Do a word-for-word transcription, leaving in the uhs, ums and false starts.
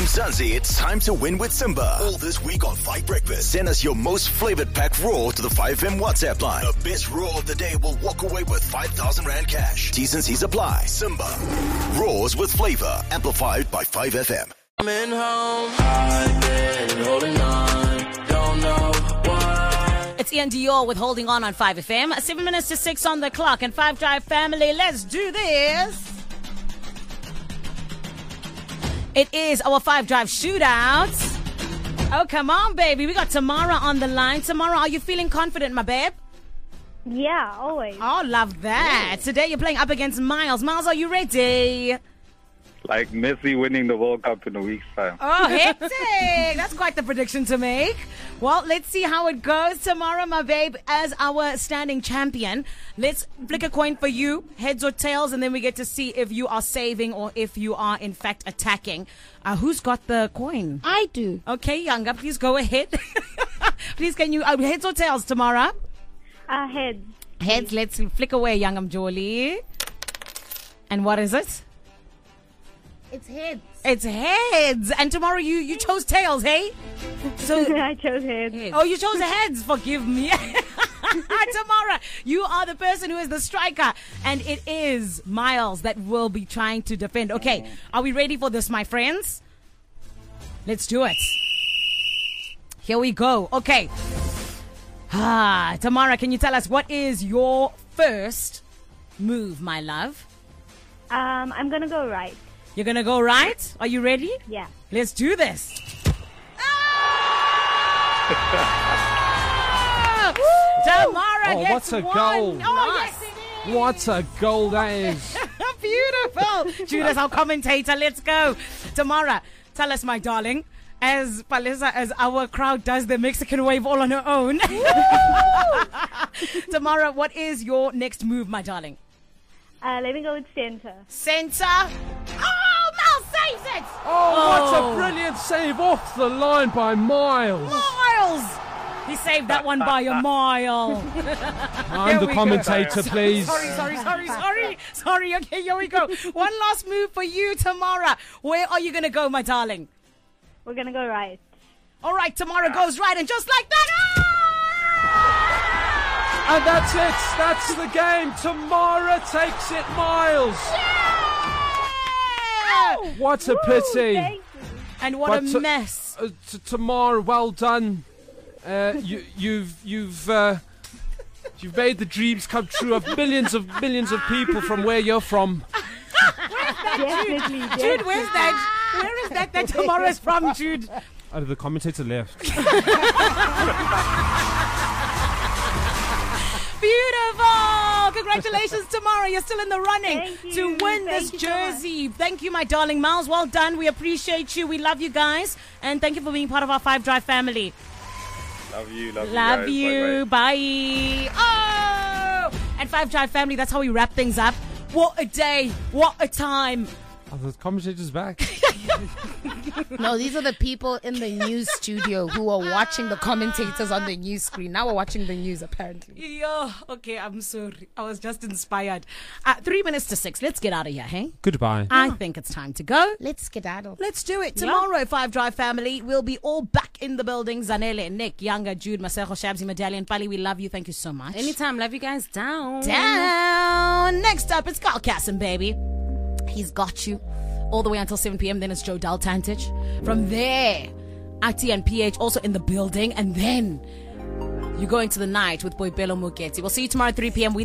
Mzansi, it's time to win with Simba. All this week on Five Breakfast. Send us your most flavored pack raw to the five F M WhatsApp line. The best raw of the day will walk away with five thousand rand cash. T's and C's apply. Simba. Raws with flavor. Amplified by five F M. I'm in home. I've been holding on. Don't know why. It's Ian Dior with Holding On on five F M. Seven minutes to six on the clock. And Five Drive family, let's do this. It is our Five Drive shootouts. Oh, come on, baby. We got Tamara on the line. Tamara, are you feeling confident, my babe? Yeah, always. Oh, love that. Today you're playing up against Miles. Miles, are you ready? Like Messi winning the World Cup in a week's time. Oh, hectic. That's quite the prediction to make. Well, let's see how it goes. Tamara, my babe, as our standing champion, let's flick a coin for you, heads or tails, and then we get to see if you are saving or if you are, in fact, attacking. Uh, who's got the coin? I do. Okay, Younger, please go ahead. Please, can you, uh, heads or tails, Tamara? Uh, heads. Heads, let's flick away, Youngam Jolie. And what is it? It's heads. It's heads. And tomorrow you, you chose tails, hey? So I chose heads. Oh, you chose heads. Forgive me. Tamara, you are the person who is the striker. And it is Miles that will be trying to defend. Okay, are we ready for this, my friends? Let's do it. Here we go. Okay. Ah, Tamara, can you tell us what is your first move, my love? Um, I'm gonna go right. You're going to go right? Are you ready? Yeah. Let's do this. Ah! Tamara Oh, gets what a one. goal. Oh, Nice. yes, it is. What a goal that is. Beautiful. Judas, our commentator. Let's go. Tamara, tell us, my darling, as Palisa, as our crowd does the Mexican wave all on her own. Tamara, what is your next move, my darling? Uh, let me go with center. Center. Oh, Mal saves it. Oh, what a brilliant save off the line by Miles. Miles. He saved that one by a mile. I'm Here the we commentator, go. please. Sorry, sorry, sorry, sorry. Sorry, okay, here we go. One last move for you, Tamara. Where are you going to go, my darling? We're gonna go right. All right, Tamara goes right, and just like that... Ah! And that's it. That's the game. Tamara takes it, Miles. Yeah! What a Woo, pity. thank you. And what But a to- mess. Uh, t- Tamara, well done. Uh, you, you've you've uh, you've made the dreams come true of millions of millions of people from where you're from. Definitely. Jude, where's that? Where is that that Tamara's from, Jude? Oh, the commentator left. Beautiful! Congratulations, Tamara. You're still in the running Thank you. to win this Thank you so much. jersey. Thank you, my darling. Miles, well done. We appreciate you. We love you guys. And thank you for being part of our Five Drive family. Love you, love, Love you. Guys. you. Bye-bye. Bye. Oh! And Five Drive family, that's how we wrap things up. What a day. What a time. Oh, the commentator's back. No, these are the people in the news studio who are watching the commentators on the news screen. Now we're watching the news, apparently. Yeah, okay, I'm sorry. I was just inspired. Uh, three minutes to six. Let's get out of here, hey? Goodbye. I think it's time to go. Let's skedaddle. Let's do it. Tomorrow, Five Drive family, we'll be all back in the building. Zanele, Nick, Younger, Jude, Masejo, Shabzi, Medallion, Pali, we love you. Thank you so much. Anytime. Love you guys. Down. Down. Next up, it's Carl Casson, baby. He's got you all the way until seven p.m. Then it's Joe Daltantich. From there, Ati and P H also in the building. And then you go into the night with Boy Bello Muketi. We'll see you tomorrow at three p.m. We